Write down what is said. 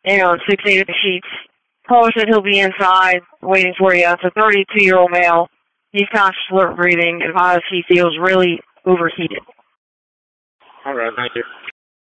6'8" at the sheets. Caller said he'll be inside waiting for you. It's a 32-year-old male. He's kind of slurp breathing. Advised he feels really overheated. All right, thank you.